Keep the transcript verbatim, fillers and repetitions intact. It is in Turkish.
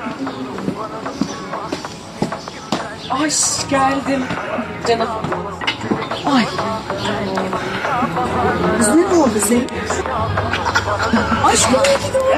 Ay geldim. Canım. Ay. Kız ne oldu senin? Aşkım.